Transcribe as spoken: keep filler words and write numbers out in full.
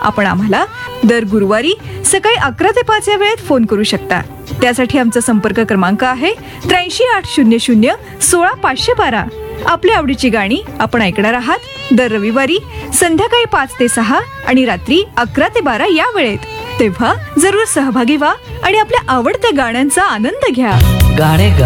आपण आम्हाला दर गुरुवारी सकाळी अकरा ते पाच या वेळेत फोन करू शकता. त्यासाठी आमचा संपर्क क्रमांक आहे त्र्याऐंशी आठ शून्य शून्य सोळा पाचशे बारा. आपल्या आवडीची गाणी आपण ऐकणार आहात दर रविवारी संध्याकाळी पाच ते सहा आणि रात्री अकरा ते बारा या वेळेत. तेव्हा जरूर सहभागी व्हा आणि आपल्या आवडत्या गाण्यांचा आनंद घ्या. गाणे गा